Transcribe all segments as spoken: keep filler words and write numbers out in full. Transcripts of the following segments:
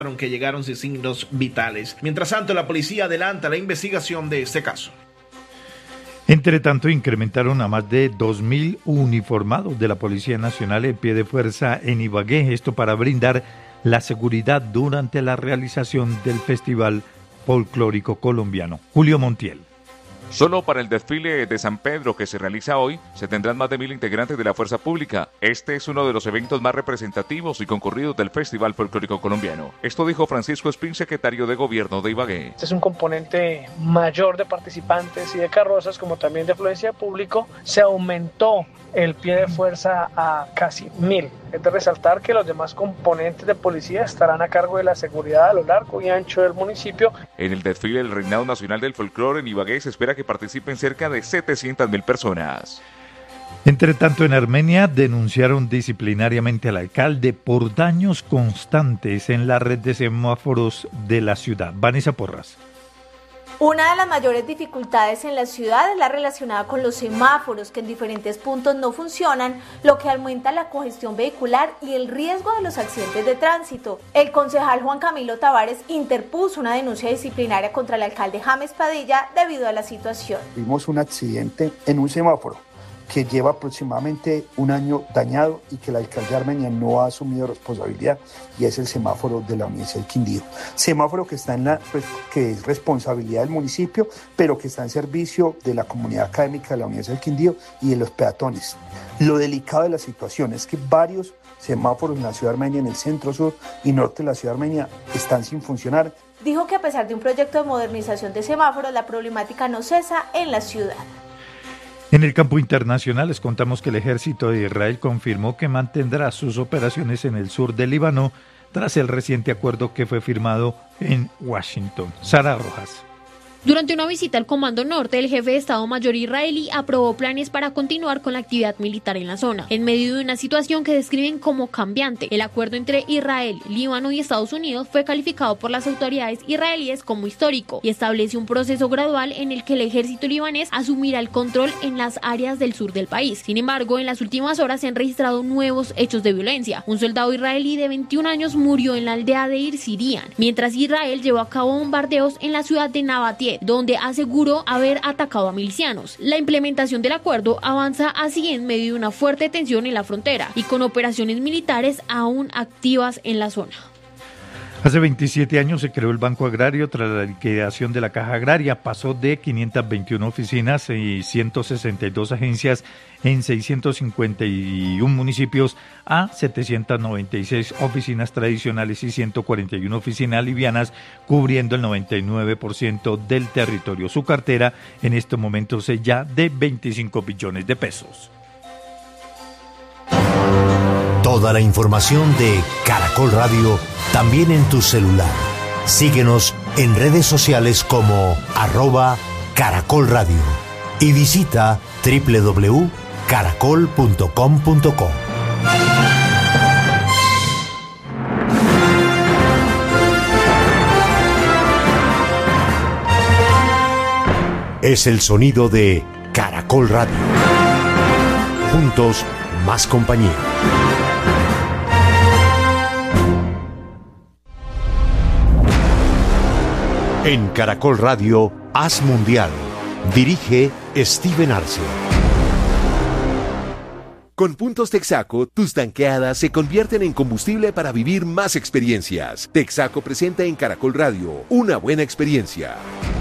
que llegaron sin signos vitales. Mientras tanto, la policía adelanta la investigación de este caso. Entre tanto, incrementaron a más de dos mil uniformados de la Policía Nacional en pie de fuerza en Ibagué, esto para brindar la seguridad durante la realización del Festival Folclórico Colombiano. Julio Montiel. Solo para el desfile de San Pedro que se realiza hoy, se tendrán más de mil integrantes de la fuerza pública. Este es uno de los eventos más representativos y concurridos del Festival Folclórico Colombiano. Esto dijo Francisco Espín, secretario de Gobierno de Ibagué. Este es un componente mayor de participantes y de carrozas, como también de afluencia de público. Se aumentó el pie de fuerza a casi mil. Es de resaltar que los demás componentes de policía estarán a cargo de la seguridad a lo largo y ancho del municipio. En el desfile del Reinado Nacional del Folclore en Ibagué se espera que participen cerca de setecientas mil personas. Entre tanto, en Armenia denunciaron disciplinariamente al alcalde por daños constantes en la red de semáforos de la ciudad. Vanessa Porras. Una de las mayores dificultades en la ciudad es la relacionada con los semáforos, que en diferentes puntos no funcionan, lo que aumenta la congestión vehicular y el riesgo de los accidentes de tránsito. El concejal Juan Camilo Tavares interpuso una denuncia disciplinaria contra el alcalde James Padilla debido a la situación. Vimos un accidente en un semáforo que lleva aproximadamente un año dañado y que la alcaldía armenia no ha asumido responsabilidad, y es el semáforo de la Universidad del Quindío. Semáforo que está en la que es responsabilidad del municipio, pero que está en servicio de la comunidad académica de la Universidad del Quindío y de los peatones. Lo delicado de la situación es que varios semáforos en la ciudad armenia, en el centro, sur y norte de la ciudad armenia, están sin funcionar. Dijo que a pesar de un proyecto de modernización de semáforos, la problemática no cesa en la ciudad. En el campo internacional les contamos que el ejército de Israel confirmó que mantendrá sus operaciones en el sur del Líbano tras el reciente acuerdo que fue firmado en Washington. Sara Rojas. Durante una visita al Comando Norte, el jefe de Estado Mayor israelí aprobó planes para continuar con la actividad militar en la zona, en medio de una situación que describen como cambiante. El acuerdo entre Israel, Líbano y Estados Unidos fue calificado por las autoridades israelíes como histórico y establece un proceso gradual en el que el ejército libanés asumirá el control en las áreas del sur del país. Sin embargo, en las últimas horas se han registrado nuevos hechos de violencia. Un soldado israelí de veintiún años murió en la aldea de Irsirian, mientras Israel llevó a cabo bombardeos en la ciudad de Nabatieh, donde aseguró haber atacado a milicianos. La implementación del acuerdo avanza así en medio de una fuerte tensión en la frontera y con operaciones militares aún activas en la zona. Hace veintisiete años se creó el Banco Agrario tras la liquidación de la Caja Agraria. Pasó de quinientas veintiuna oficinas y ciento sesenta y dos agencias en seiscientos cincuenta y uno municipios a setecientas noventa y seis oficinas tradicionales y ciento cuarenta y una oficinas livianas, cubriendo el noventa y nueve por ciento del territorio. Su cartera en estos momentos es ya de veinticinco billones de pesos. Toda la información de Caracol Radio también en tu celular. Síguenos en redes sociales como arroba Caracol Radio y visita doble u doble u doble u punto caracol punto com punto co. Es el sonido de Caracol Radio. Juntos, más compañía. En Caracol Radio, Haz Mundial. Dirige Steven Arce. Con Puntos Texaco, tus tanqueadas se convierten en combustible para vivir más experiencias. Texaco presenta en Caracol Radio una buena experiencia.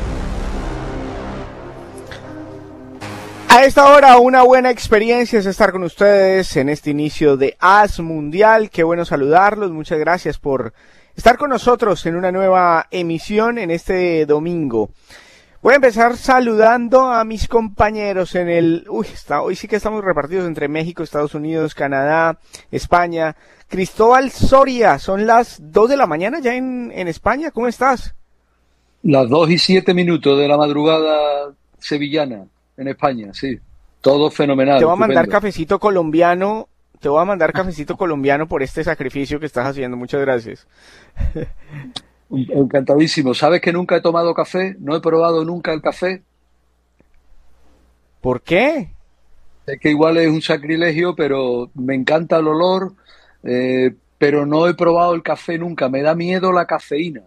A esta hora, una buena experiencia es estar con ustedes en este inicio de Haz Mundial. Qué bueno saludarlos. Muchas gracias por estar con nosotros en una nueva emisión en este domingo. Voy a empezar saludando a mis compañeros en el... Uy, está, hoy sí que estamos repartidos entre México, Estados Unidos, Canadá, España. Cristóbal Soria, son las dos de la mañana ya en, en España. ¿Cómo estás? Las dos y siete minutos de la madrugada sevillana en España, sí. Todo fenomenal. Te voy a estupendo. mandar cafecito colombiano. Te voy a mandar cafecito colombiano por este sacrificio que estás haciendo. Muchas gracias. Encantadísimo. ¿Sabes que nunca he tomado café? No he probado nunca el café. ¿Por qué? Es que igual es un sacrilegio, pero me encanta el olor. Eh, pero no he probado el café nunca. Me da miedo la cafeína.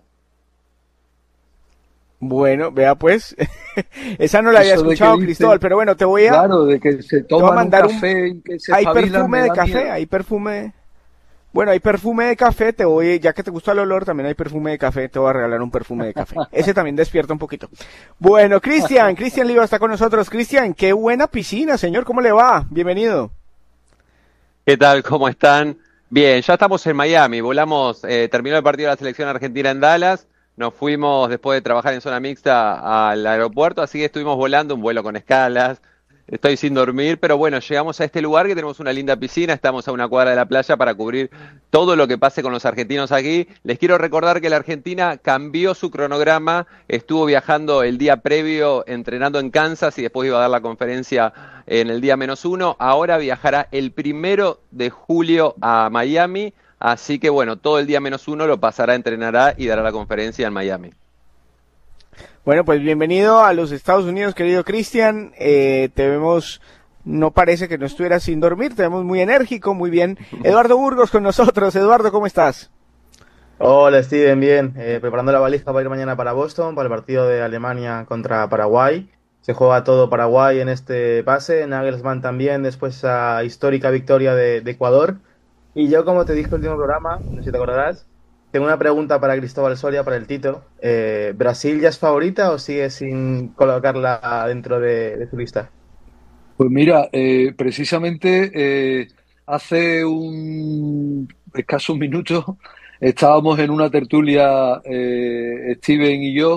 Bueno, vea pues, esa no la había Eso de escuchado, que Cristóbal, dice- pero bueno, te voy a... Claro, de que se te voy a toman un mandar un- café y que se Hay espabilan, perfume me de da café, miedo. hay perfume... Bueno, hay perfume de café, te voy, ya que te gusta el olor, también hay perfume de café, te voy a regalar un perfume de café. Ese también despierta un poquito. Bueno, Cristian, Cristian Liva está con nosotros. Cristian, qué buena piscina, señor, ¿cómo le va? Bienvenido. ¿Qué tal? ¿Cómo están? Bien, ya estamos en Miami. Volamos, eh, terminó el partido de la selección argentina en Dallas. Nos fuimos después de trabajar en zona mixta al aeropuerto, así que estuvimos volando un vuelo con escalas. Estoy sin dormir, pero bueno, llegamos a este lugar que tenemos una linda piscina, estamos a una cuadra de la playa para cubrir todo lo que pase con los argentinos aquí. Les quiero recordar que la Argentina cambió su cronograma, estuvo viajando el día previo, entrenando en Kansas y después iba a dar la conferencia en el día menos uno. Ahora viajará el primero de julio a Miami, así que bueno, todo el día menos uno lo pasará, entrenará y dará la conferencia en Miami. Bueno, pues bienvenido a los Estados Unidos, querido Cristian. Eh, te vemos, no parece que no estuvieras sin dormir, te vemos muy enérgico, muy bien. Eduardo Burgos con nosotros. Eduardo, ¿cómo estás? Hola Steven, bien. Eh, preparando la valija para ir mañana para Boston, para el partido de Alemania contra Paraguay. Se juega todo Paraguay en este pase, Nagelsmann también, después esa histórica victoria de, de Ecuador. Y yo, como te dije en el último programa, no sé si te acordarás, tengo una pregunta para Cristóbal Soria, para el Tito. Eh, ¿Brasil ya es favorita o sigue sin colocarla dentro de, de su lista? Pues mira, eh, precisamente eh, hace un escaso minuto estábamos en una tertulia, eh, Steven y yo,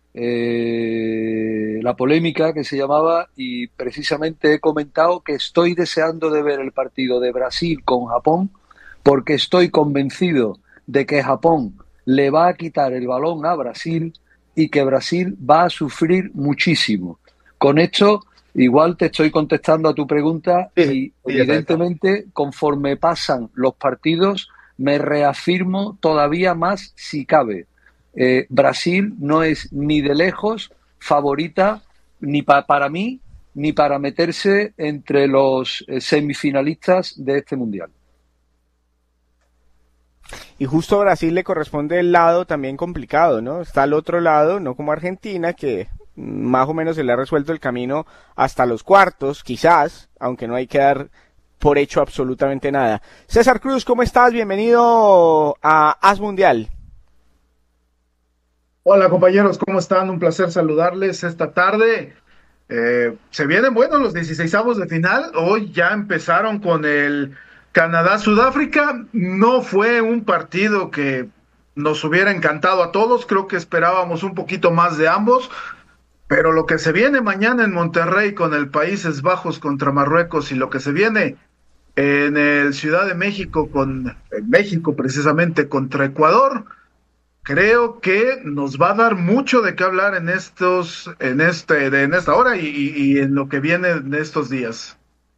eh, la polémica que se llamaba, y precisamente he comentado que estoy deseando de ver el partido de Brasil con Japón porque estoy convencido de que Japón le va a quitar el balón a Brasil y que Brasil va a sufrir muchísimo. Con esto, igual te estoy contestando a tu pregunta y sí, evidentemente conforme pasan los partidos me reafirmo todavía más si cabe. Eh, Brasil no es ni de lejos favorita ni pa- para mí ni para meterse entre los eh, semifinalistas de este Mundial. Y justo a Brasil le corresponde el lado también complicado, ¿no? Está al otro lado, no como Argentina, que más o menos se le ha resuelto el camino hasta los cuartos, quizás, aunque no hay que dar por hecho absolutamente nada. César Cruz, ¿cómo estás? Bienvenido a As Mundial. Hola compañeros, ¿cómo están? Un placer saludarles esta tarde. Eh, se vienen buenos los dieciseisavos de final. Hoy ya empezaron con el Canadá-Sudáfrica. No fue un partido que nos hubiera encantado a todos. Creo que esperábamos un poquito más de ambos. Pero lo que se viene mañana en Monterrey con el Países Bajos contra Marruecos y lo que se viene en el Ciudad de México con en México precisamente contra Ecuador, creo que nos va a dar mucho de qué hablar en estos, en este, en esta hora y, y, y en lo que viene en estos días.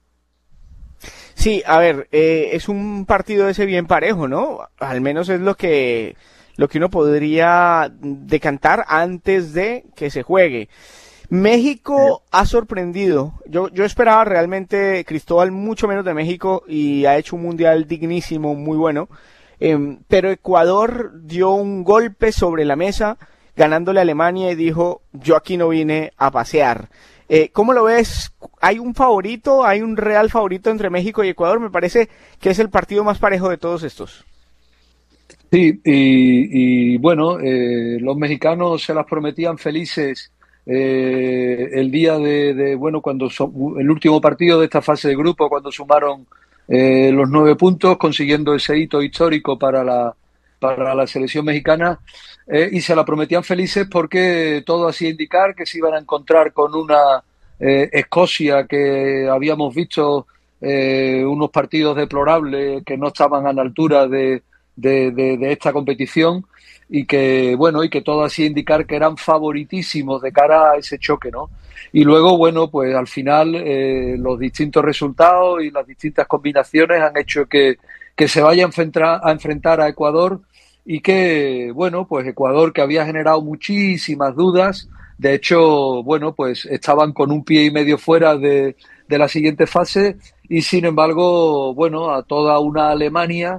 Sí, a ver, eh, es un partido ese bien parejo, ¿no? Al menos es lo que lo que uno podría decantar antes de que se juegue. México ha sorprendido. Yo, yo esperaba realmente, Cristóbal, mucho menos de México y ha hecho un mundial dignísimo, muy bueno. Eh, pero Ecuador dio un golpe sobre la mesa, ganándole a Alemania y dijo, yo aquí no vine a pasear. Eh, ¿Cómo lo ves? ¿Hay un favorito? ¿Hay un real favorito entre México y Ecuador? Me parece que es el partido más parejo de todos estos. Sí, y, y bueno, eh, los mexicanos se las prometían felices eh, el día de, de bueno, cuando so, el último partido de esta fase de grupo, cuando sumaron eh, los nueve puntos, consiguiendo ese hito histórico para la, para la selección mexicana, eh, y se la prometían felices porque todo hacía indicar que se iban a encontrar con una eh, Escocia que habíamos visto eh, unos partidos deplorables que no estaban a la altura de De, de, de esta competición y que bueno y que todo hacía indicar que eran favoritísimos de cara a ese choque, ¿no? Y luego bueno pues al final eh, los distintos resultados y las distintas combinaciones han hecho que, que se vaya a enfrentar, a enfrentar a Ecuador y que bueno pues Ecuador, que había generado muchísimas dudas, de hecho bueno pues estaban con un pie y medio fuera de, de la siguiente fase y sin embargo bueno a toda una Alemania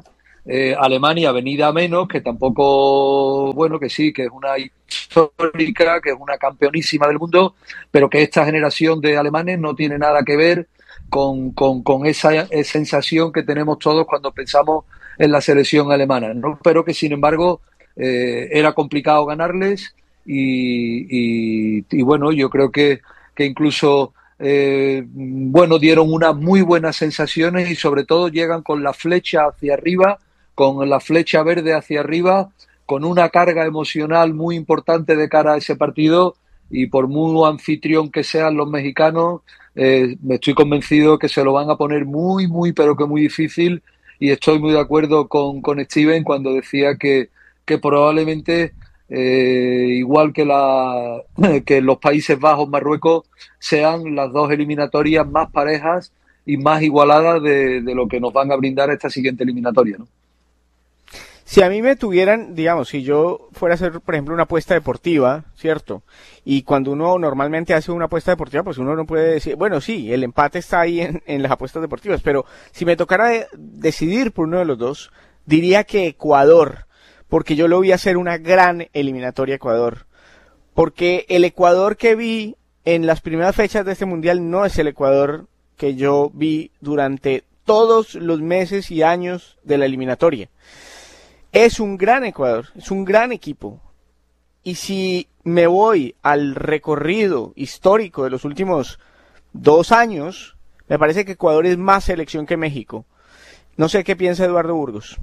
eh, Alemania venida a menos, que tampoco, bueno, que sí, que es una histórica, que es una campeonísima del mundo, pero que esta generación de alemanes no tiene nada que ver con, con, con esa sensación que tenemos todos cuando pensamos en la selección alemana, ¿no? Pero que, sin embargo, eh, era complicado ganarles y, y, y bueno, yo creo que, que incluso... Eh, bueno, dieron unas muy buenas sensaciones y sobre todo llegan con la flecha hacia arriba, con la flecha verde hacia arriba, con una carga emocional muy importante de cara a ese partido y por muy anfitrión que sean los mexicanos, eh, me estoy convencido que se lo van a poner muy, muy, pero que muy difícil y estoy muy de acuerdo con, con Steven cuando decía que, que probablemente... Eh, igual que, la, que los Países Bajos, Marruecos, sean las dos eliminatorias más parejas y más igualadas de, de lo que nos van a brindar esta siguiente eliminatoria, ¿no? Si a mí me tuvieran, digamos, si yo fuera a hacer, por ejemplo, una apuesta deportiva, ¿cierto? Y cuando uno normalmente hace una apuesta deportiva, pues uno no puede decir, bueno, sí, el empate está ahí en, en las apuestas deportivas, pero si me tocara de, decidir por uno de los dos, diría que Ecuador, porque yo lo vi hacer una gran eliminatoria a Ecuador. Porque el Ecuador que vi en las primeras fechas de este Mundial no es el Ecuador que yo vi durante todos los meses y años de la eliminatoria. Es un gran Ecuador, es un gran equipo. Y si me voy al recorrido histórico de los últimos dos años, me parece que Ecuador es más selección que México. No sé qué piensa Eduardo Burgos.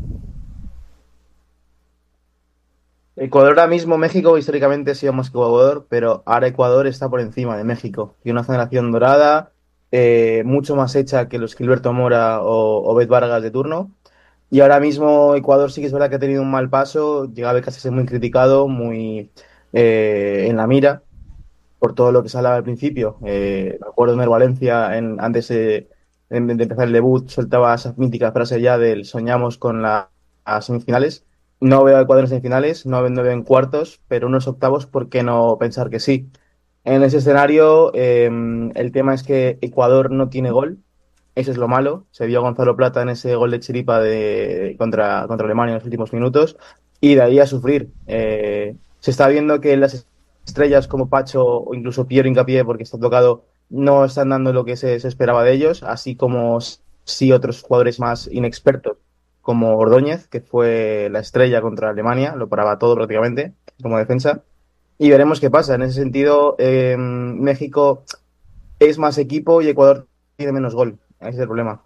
Ecuador ahora mismo, México históricamente ha sido más que Ecuador, pero ahora Ecuador está por encima de México. Tiene una generación dorada, eh, mucho más hecha que los Gilberto Mora o Obed Vargas de turno. Y ahora mismo Ecuador sí que es verdad que ha tenido un mal paso, llegaba casi a ser muy criticado, muy eh, en la mira, por todo lo que se hablaba al principio. Eh, me acuerdo de Mer Valencia, en, antes de, de empezar el debut, soltaba esa mítica frase ya del soñamos con la, las semifinales. No veo a Ecuador en semifinales, no veo en cuartos, pero unos octavos, ¿por qué no pensar que sí? En ese escenario, eh, el tema es que Ecuador no tiene gol, eso es lo malo. Se vio a Gonzalo Plata en ese gol de chiripa de, contra, contra Alemania en los últimos minutos, y de ahí a sufrir. Eh, se está viendo que las estrellas como Pacho o incluso Piero Hincapié, porque está tocado, no están dando lo que se, se esperaba de ellos, así como sí otros jugadores más inexpertos, como Ordóñez, que fue la estrella contra Alemania, lo paraba todo prácticamente como defensa, y veremos qué pasa. En ese sentido, eh, México es más equipo y Ecuador tiene menos gol, ese es el problema.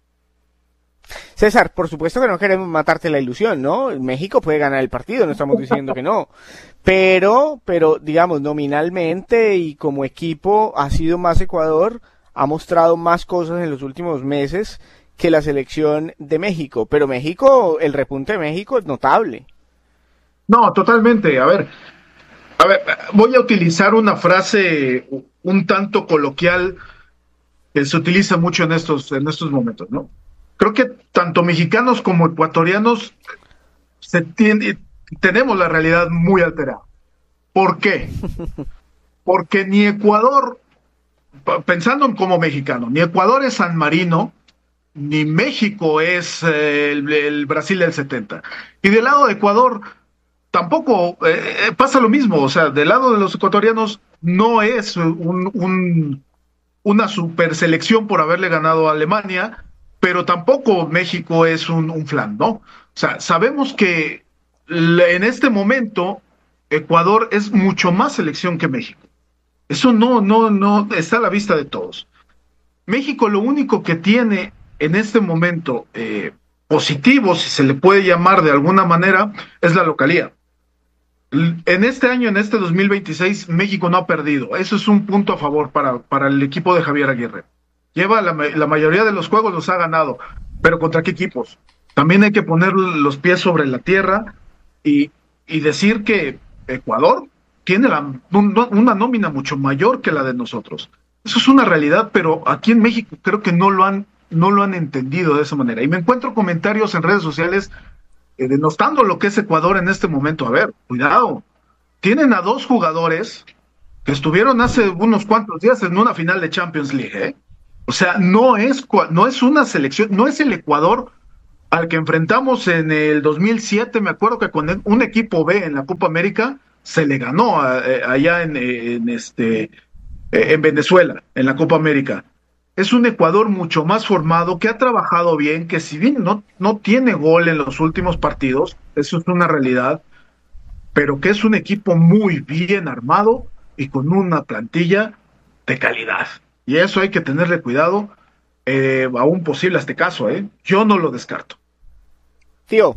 César, por supuesto que no queremos matarte la ilusión, ¿no? México puede ganar el partido, no estamos diciendo que no, pero, pero digamos, nominalmente y como equipo ha sido más Ecuador, ha mostrado más cosas en los últimos meses que la selección de México, pero México, el repunte de México es notable. No, totalmente. A ver, a ver, voy a utilizar una frase un tanto coloquial que se utiliza mucho en estos, en estos momentos, ¿no? Creo que tanto mexicanos como ecuatorianos se tiene, tenemos la realidad muy alterada. ¿Por qué? Porque ni Ecuador, pensando como mexicano, ni Ecuador es San Marino, ni México es eh, el, el Brasil del setenta. Y del lado de Ecuador tampoco eh, pasa lo mismo. O sea, del lado de los ecuatorianos no es un, un, una super selección por haberle ganado a Alemania, pero tampoco México es un, un flan, ¿no? O sea, sabemos que en este momento Ecuador es mucho más selección que México. Eso no, no, no está a la vista de todos. México lo único que tiene en este momento eh, positivo, si se le puede llamar de alguna manera, es la localía. En este año, en este dos mil veintiséis, México no ha perdido. Eso es un punto a favor para, para el equipo de Javier Aguirre. Lleva la, la mayoría de los juegos, los ha ganado. Pero ¿contra qué equipos? También hay que poner los pies sobre la tierra y, y decir que Ecuador tiene la, un, una nómina mucho mayor que la de nosotros. Eso es una realidad, pero aquí en México creo que no lo han no lo han entendido de esa manera. Y me encuentro comentarios en redes sociales eh, denostando lo que es Ecuador en este momento. A ver, cuidado. Tienen a dos jugadores que estuvieron hace unos cuantos días en una final de Champions League, ¿eh? O sea, no es, no es una selección, no es el Ecuador al que enfrentamos en el dos mil siete, me acuerdo que con un equipo B en la Copa América se le ganó a, a, allá en, en, este, en Venezuela, en la Copa América. Es un Ecuador mucho más formado, que ha trabajado bien, que si bien no, no tiene gol en los últimos partidos, eso es una realidad, pero que es un equipo muy bien armado y con una plantilla de calidad. Y eso hay que tenerle cuidado, eh, a un posible este caso, ¿eh? Yo no lo descarto. Tío.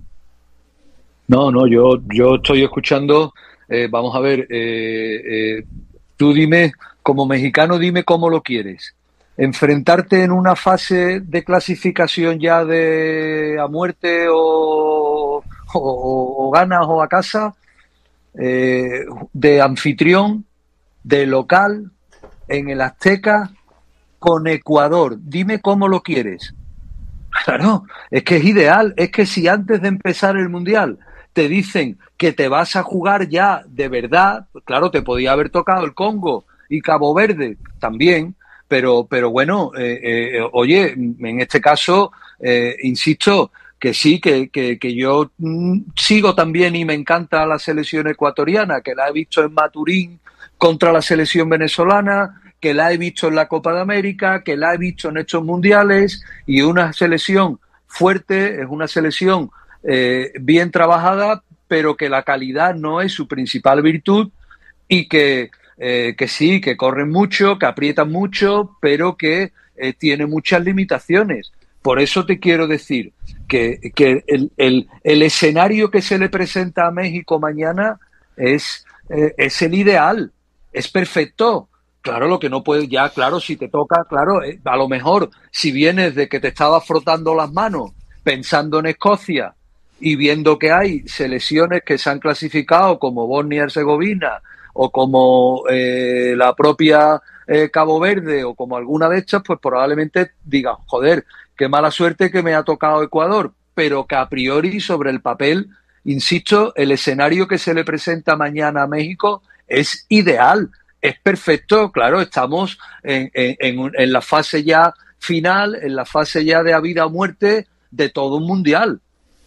No, no, yo, yo estoy escuchando, eh, vamos a ver, eh, eh, tú dime, como mexicano, dime cómo lo quieres. Enfrentarte en una fase de clasificación ya de a muerte o, o, o ganas o a casa, eh, de anfitrión, de local, en el Azteca, con Ecuador. Dime cómo lo quieres. Claro, es que es ideal. Es que si antes de empezar el Mundial te dicen que te vas a jugar ya de verdad, pues claro, te podía haber tocado el Congo y Cabo Verde también, pero, pero bueno, eh, eh, oye, en este caso, eh, insisto, que sí, que, que, que yo mm, sigo también y me encanta la selección ecuatoriana, que la he visto en Maturín contra la selección venezolana, que la he visto en la Copa de América, que la he visto en estos mundiales, y una selección fuerte, es una selección eh, bien trabajada, pero que la calidad no es su principal virtud, y que, eh, que sí, que corren mucho, que aprietan mucho, pero que eh, tiene muchas limitaciones. Por eso te quiero decir que, que el, el, el escenario que se le presenta a México mañana es, eh, es el ideal, es perfecto. Claro, lo que no puedes, ya, claro, si te toca, claro, eh, a lo mejor si vienes de que te estabas frotando las manos pensando en Escocia y viendo que hay selecciones que se han clasificado como Bosnia y Herzegovina o como eh, la propia eh, Cabo Verde o como alguna de estas, pues probablemente digas, joder, qué mala suerte que me ha tocado Ecuador, pero que a priori sobre el papel, insisto, el escenario que se le presenta mañana a México es ideal. Es perfecto, claro, estamos en, en, en la fase ya final, en la fase ya de a vida o muerte de todo un mundial.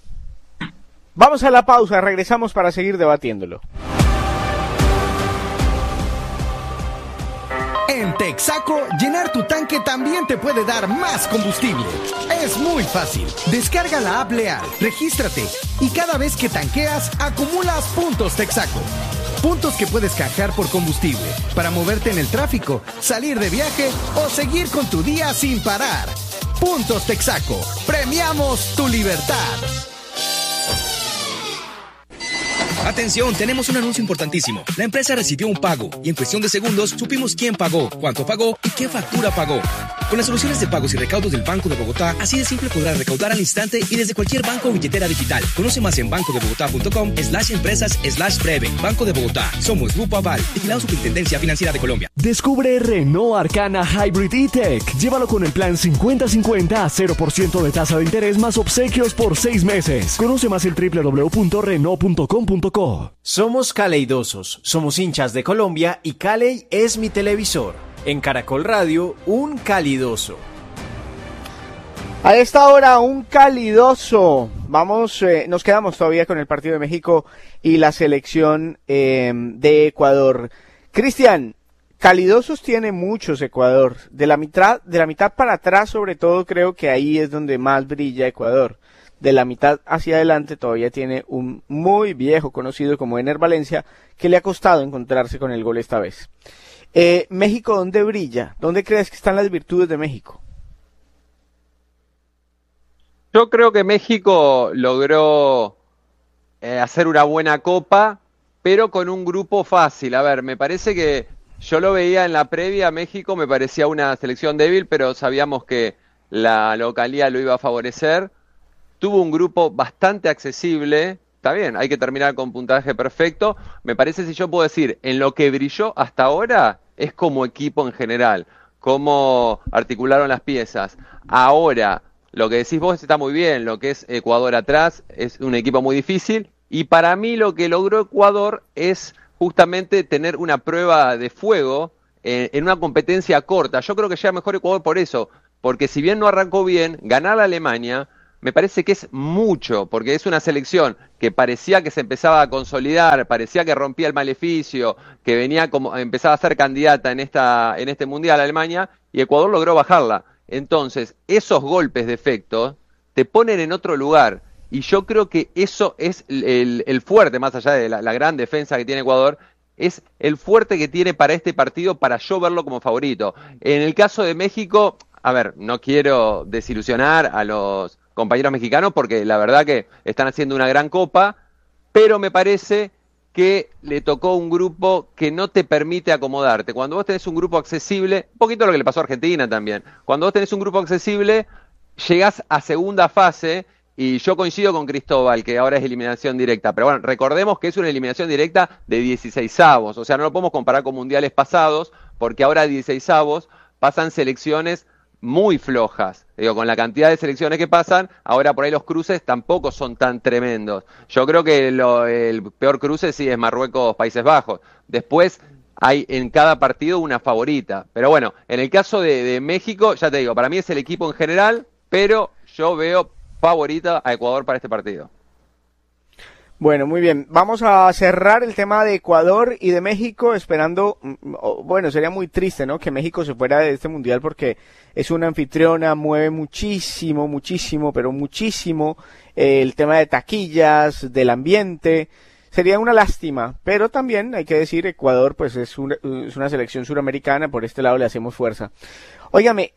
Vamos a la pausa, regresamos para seguir debatiéndolo. En Texaco, llenar tu tanque también te puede dar más combustible. Es muy fácil. Descarga la app Leal, regístrate y cada vez que tanqueas, acumulas puntos Texaco. Puntos que puedes canjear por combustible para moverte en el tráfico, salir de viaje o seguir con tu día sin parar. Puntos Texaco. Premiamos tu libertad. Atención, tenemos un anuncio importantísimo. La empresa recibió un pago y en cuestión de segundos supimos quién pagó, cuánto pagó y qué factura pagó. Con las soluciones de pagos y recaudos del Banco de Bogotá, así de simple podrás recaudar al instante y desde cualquier banco o billetera digital. Conoce más en bancodebogotá.com slash empresas slash breve. Banco de Bogotá. Somos Grupo Aval, vigilado Superintendencia Financiera de Colombia. Descubre Renault Arcana Hybrid E-Tech. Llévalo con el plan cincuenta cincuenta a cero por ciento de tasa de interés más obsequios por seis meses. Conoce más en doble u doble u doble u punto renault punto com punto co. Somos caleidosos, somos hinchas de Colombia y Caley es mi televisor. En Caracol Radio, un calidoso. A esta hora, un calidoso. Vamos, eh, nos quedamos todavía con el partido de México y la selección eh, de Ecuador. Cristian, calidosos tiene muchos Ecuador. De la mitad, de la mitad para atrás, sobre todo, creo que ahí es donde más brilla Ecuador. De la mitad hacia adelante todavía tiene un muy viejo conocido como Ener Valencia, que le ha costado encontrarse con el gol esta vez. Eh, México, ¿dónde brilla? ¿Dónde crees que están las virtudes de México? Yo creo que México logró eh, hacer una buena copa, pero con un grupo fácil. A ver, me parece que yo lo veía en la previa, México me parecía una selección débil, pero sabíamos que la localía lo iba a favorecer. Tuvo un grupo bastante accesible, está bien, hay que terminar con puntaje perfecto. Me parece, si yo puedo decir, en lo que brilló hasta ahora, es como equipo en general, cómo articularon las piezas. Ahora, lo que decís vos está muy bien, lo que es Ecuador atrás es un equipo muy difícil, y para mí lo que logró Ecuador es justamente tener una prueba de fuego en, en una competencia corta. Yo creo que llega mejor Ecuador por eso, porque si bien no arrancó bien, ganar a Alemania me parece que es mucho, porque es una selección que parecía que se empezaba a consolidar, parecía que rompía el maleficio, que venía como, empezaba a ser candidata en esta, en este Mundial Alemania, y Ecuador logró bajarla. Entonces, esos golpes de efecto te ponen en otro lugar, y yo creo que eso es el, el fuerte, más allá de la, la gran defensa que tiene Ecuador, es el fuerte que tiene para este partido, para yo verlo como favorito. En el caso de México, a ver, no quiero desilusionar a los compañeros mexicanos porque la verdad que están haciendo una gran copa, pero me parece que le tocó un grupo que no te permite acomodarte. Cuando vos tenés un grupo accesible, un poquito lo que le pasó a Argentina también, cuando vos tenés un grupo accesible, llegás a segunda fase, y yo coincido con Cristóbal que ahora es eliminación directa, pero bueno, recordemos que es una eliminación directa de dieciseisavos, o sea, no lo podemos comparar con mundiales pasados, porque ahora dieciseisavos pasan selecciones muy flojas. Digo, con la cantidad de selecciones que pasan, ahora por ahí los cruces tampoco son tan tremendos. Yo creo que lo, el peor cruce sí es Marruecos-Países Bajos. Después hay en cada partido una favorita. Pero bueno, en el caso de, de México, ya te digo, para mí es el equipo en general, pero yo veo favorita a Ecuador para este partido. Bueno, muy bien. Vamos a cerrar el tema de Ecuador y de México esperando, bueno, sería muy triste, ¿no?, que México se fuera de este mundial porque es una anfitriona, mueve muchísimo, muchísimo, pero muchísimo eh, el tema de taquillas, del ambiente. Sería una lástima, pero también hay que decir, Ecuador pues es una, es una selección suramericana, por este lado le hacemos fuerza. Óigame,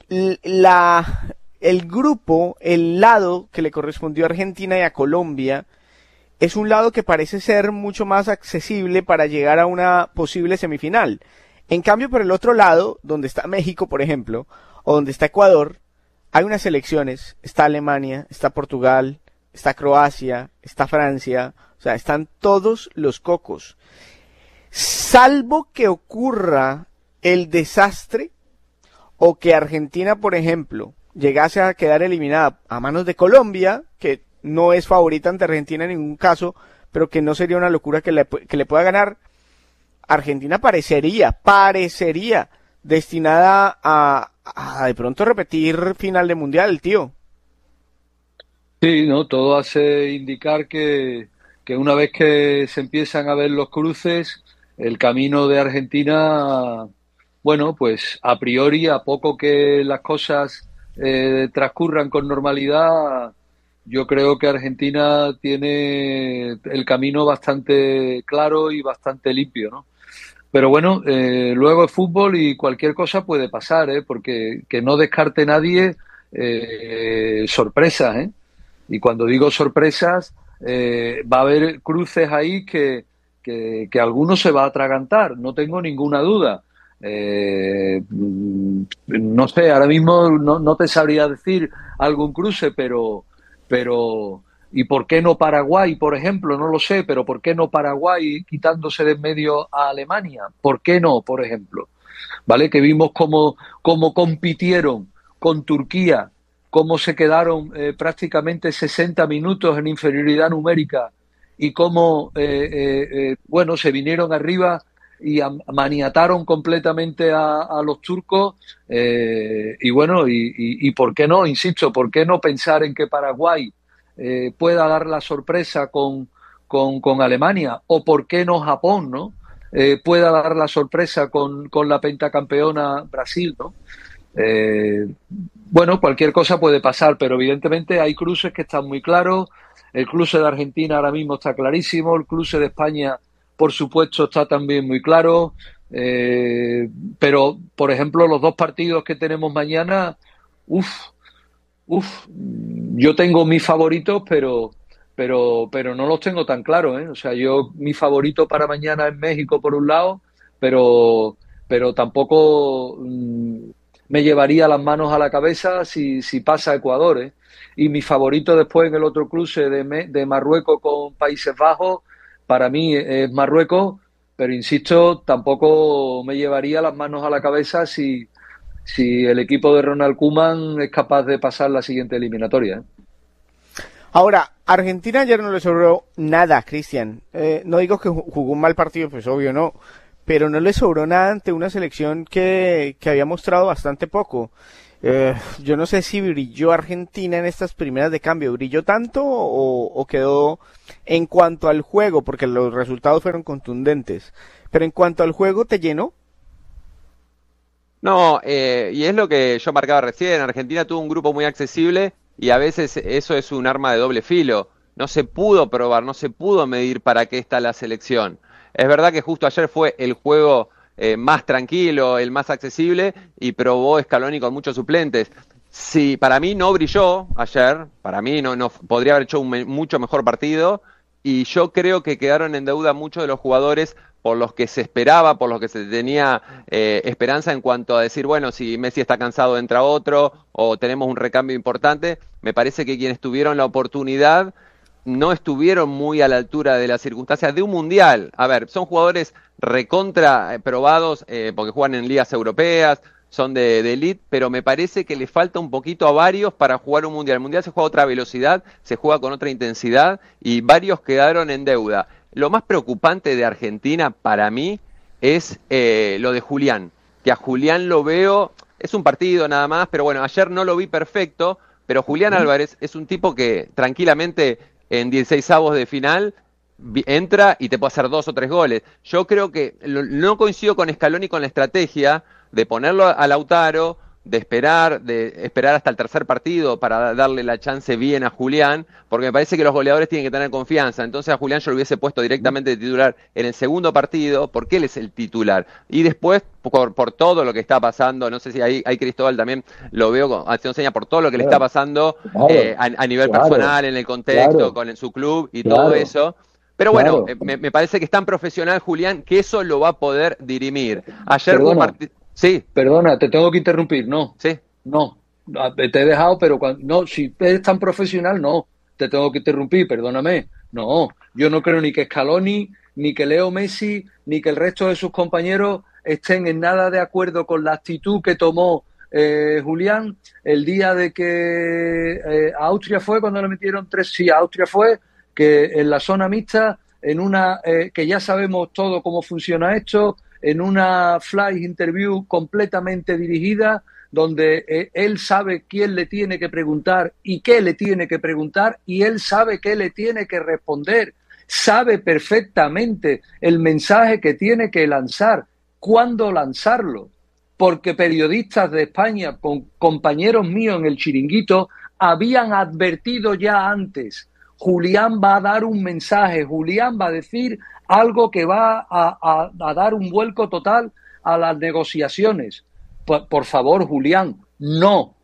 la, el grupo, el lado que le correspondió a Argentina y a Colombia, es un lado que parece ser mucho más accesible para llegar a una posible semifinal. En cambio, por el otro lado, donde está México, por ejemplo, o donde está Ecuador, hay unas selecciones, está Alemania, está Portugal, está Croacia, está Francia, o sea, están todos los cocos. Salvo que ocurra el desastre, o que Argentina, por ejemplo, llegase a quedar eliminada a manos de Colombia, que no es favorita ante Argentina en ningún caso, pero que no sería una locura que le, que le pueda ganar. Argentina parecería, parecería destinada a, a de pronto repetir final de mundial, tío. Sí, no, todo hace indicar que, que una vez que se empiezan a ver los cruces, el camino de Argentina, bueno, pues a priori, a poco que las cosas eh, transcurran con normalidad, yo creo que Argentina tiene el camino bastante claro y bastante limpio, ¿no? Pero bueno, eh, luego es fútbol y cualquier cosa puede pasar, ¿eh? Porque que no descarte nadie eh, sorpresas, ¿eh? Y cuando digo sorpresas, eh, va a haber cruces ahí que, que, que alguno se va a atragantar, no tengo ninguna duda. Eh, no sé, ahora mismo no, no te sabría decir algún cruce, pero... pero ¿y por qué no Paraguay, por ejemplo? No lo sé, pero ¿por qué no Paraguay quitándose de en medio a Alemania? ¿Por qué no, por ejemplo? ¿Vale? Que vimos cómo, cómo compitieron con Turquía, cómo se quedaron eh, prácticamente sesenta minutos en inferioridad numérica y cómo, eh, eh, eh, bueno, se vinieron arriba y maniataron completamente a, a los turcos eh, y bueno, y, y, y ¿por qué no? Insisto, ¿por qué no pensar en que Paraguay eh, pueda dar la sorpresa con, con, con Alemania? ¿O por qué no Japón, no? Eh, pueda dar la sorpresa con, con la pentacampeona Brasil, ¿no? Eh, bueno, cualquier cosa puede pasar, pero evidentemente hay cruces que están muy claros. El cruce de Argentina ahora mismo está clarísimo, el cruce de España, por supuesto, está también muy claro, eh, pero, por ejemplo, los dos partidos que tenemos mañana, uff, uff, yo tengo mis favoritos, pero, pero, pero no los tengo tan claros, ¿eh? O sea, yo, mi favorito para mañana es México, por un lado, pero, pero tampoco mmm, me llevaría las manos a la cabeza si, si pasa Ecuador, ¿eh? Y mi favorito después en el otro cruce de, de Marruecos con Países Bajos, para mí es Marruecos, pero insisto, tampoco me llevaría las manos a la cabeza si, si el equipo de Ronald Koeman es capaz de pasar la siguiente eliminatoria, ¿eh? Ahora, Argentina ayer no le sobró nada, Cristian. Eh, no digo que jugó un mal partido, pues obvio no, pero no le sobró nada ante una selección que, que había mostrado bastante poco. Eh, yo no sé si brilló Argentina en estas primeras de cambio, ¿brilló tanto o, o quedó en cuanto al juego? Porque los resultados fueron contundentes, pero en cuanto al juego, ¿te llenó? No, eh, y es lo que yo marcaba recién, Argentina tuvo un grupo muy accesible y a veces eso es un arma de doble filo, no se pudo probar, no se pudo medir para qué está la selección. Es verdad que justo ayer fue el juego Eh, más tranquilo, el más accesible, y probó Scaloni con muchos suplentes. Sí, para mí no brilló ayer, para mí no, no podría haber hecho un me, mucho mejor partido, y yo creo que quedaron en deuda muchos de los jugadores por los que se esperaba, por los que se tenía eh, esperanza en cuanto a decir, bueno, si Messi está cansado entra otro, o tenemos un recambio importante. Me parece que quienes tuvieron la oportunidad no estuvieron muy a la altura de las circunstancias de un mundial. A ver, son jugadores recontra probados eh, porque juegan en ligas europeas, son de, de elite, pero me parece que le falta un poquito a varios para jugar un mundial. El mundial se juega a otra velocidad, se juega con otra intensidad y varios quedaron en deuda. Lo más preocupante de Argentina para mí es eh, lo de Julián, que a Julián lo veo, es un partido nada más, pero bueno, ayer no lo vi perfecto, pero Julián Álvarez es un tipo que tranquilamente en dieciseisavos de final entra y te puede hacer dos o tres goles. Yo creo que no coincido con Scaloni con la estrategia de ponerlo a Lautaro, de esperar, de esperar hasta el tercer partido para darle la chance bien a Julián, porque me parece que los goleadores tienen que tener confianza. Entonces a Julián yo lo hubiese puesto directamente de titular en el segundo partido, porque él es el titular. Y después, por, por todo lo que está pasando, no sé si ahí, ahí Cristóbal también lo veo haciendo seña, por todo lo que claro. le está pasando claro. eh, a, a nivel claro. personal, en el contexto, claro. con en su club y claro. todo eso. Pero bueno, claro. me, me parece que es tan profesional Julián que eso lo va a poder dirimir. Ayer fue un partido... Sí. Perdona, te tengo que interrumpir, no. Sí. No, te he dejado, pero cuando, no, si eres tan profesional, no, te tengo que interrumpir, perdóname. No, yo no creo ni que Scaloni, ni que Leo Messi, ni que el resto de sus compañeros estén en nada de acuerdo con la actitud que tomó eh, Julián el día de que eh, a Austria fue cuando le metieron tres, sí, a Austria fue, que en la zona mixta, en una, eh, que ya sabemos todo cómo funciona esto, en una flash interview completamente dirigida, donde eh, él sabe quién le tiene que preguntar y qué le tiene que preguntar, y él sabe qué le tiene que responder, sabe perfectamente el mensaje que tiene que lanzar, cuándo lanzarlo, porque periodistas de España, con compañeros míos en el Chiringuito, habían advertido ya antes, Julián va a dar un mensaje, Julián va a decir algo que va a, a, a dar un vuelco total a las negociaciones. Por, por favor, Julián, no.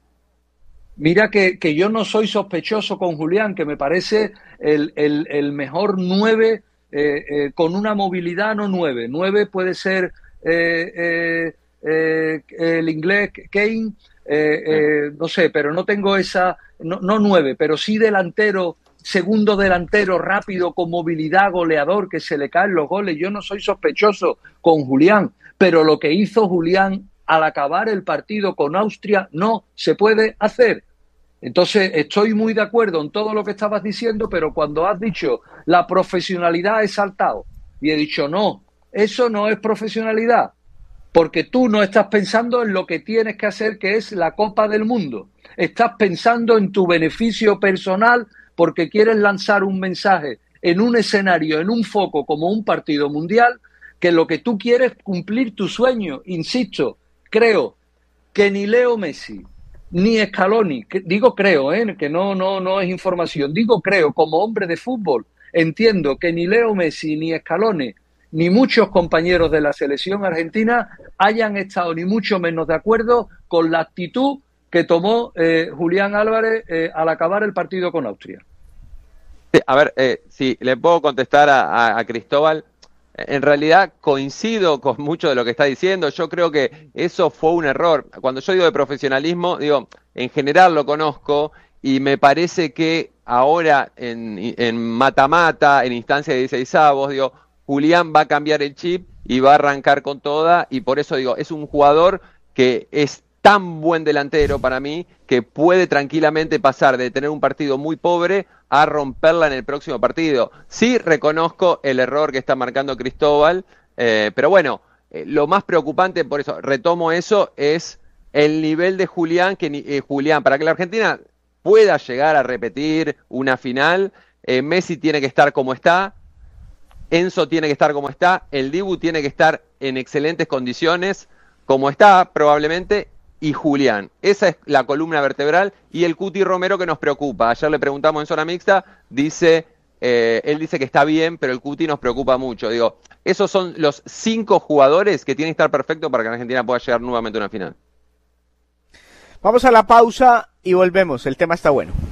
Mira que, que yo no soy sospechoso con Julián, que me parece el, el, el mejor nueve, eh, eh, con una movilidad no nueve. Nueve puede ser eh, eh, eh, el inglés Kane, eh, eh, no sé, pero no tengo esa, no, no nueve, pero sí delantero, segundo delantero rápido, con movilidad, goleador, que se le caen los goles. Yo no soy sospechoso con Julián, pero lo que hizo Julián al acabar el partido con Austria no se puede hacer. Entonces, estoy muy de acuerdo en todo lo que estabas diciendo, pero cuando has dicho la profesionalidad, he saltado y he dicho no, eso no es profesionalidad, porque tú no estás pensando en lo que tienes que hacer, que es la Copa del Mundo. Estás pensando en tu beneficio personal, porque quieres lanzar un mensaje en un escenario, en un foco como un partido mundial, que lo que tú quieres es cumplir tu sueño. Insisto, creo que ni Leo Messi, ni Scaloni, que, digo creo, ¿eh? que no, no, no es información, digo creo, como hombre de fútbol, entiendo que ni Leo Messi, ni Scaloni, ni muchos compañeros de la selección argentina hayan estado ni mucho menos de acuerdo con la actitud que tomó eh, Julián Álvarez eh, al acabar el partido con Austria. Sí, a ver, eh, si le puedo contestar a, a, a Cristóbal, en realidad coincido con mucho de lo que está diciendo. Yo creo que eso fue un error. Cuando yo digo de profesionalismo, digo, en general lo conozco y me parece que ahora en, en mata-mata, en instancia de dieciseisavos, digo, Julián va a cambiar el chip y va a arrancar con toda, y por eso digo, es un jugador que es tan buen delantero para mí que puede tranquilamente pasar de tener un partido muy pobre a romperla en el próximo partido. Sí reconozco el error que está marcando Cristóbal, eh, pero bueno, eh, lo más preocupante, por eso retomo eso, es el nivel de Julián, que eh, Julián, para que la Argentina pueda llegar a repetir una final, eh, Messi tiene que estar como está, Enzo tiene que estar como está, el Dibu tiene que estar en excelentes condiciones, como está probablemente, y Julián. Esa es la columna vertebral, y el Cuti Romero que nos preocupa. Ayer le preguntamos en zona mixta, dice, eh, él dice que está bien, pero el Cuti nos preocupa mucho. Digo, esos son los cinco jugadores que tienen que estar perfectos para que la Argentina pueda llegar nuevamente a una final. Vamos a la pausa y volvemos, el tema está bueno.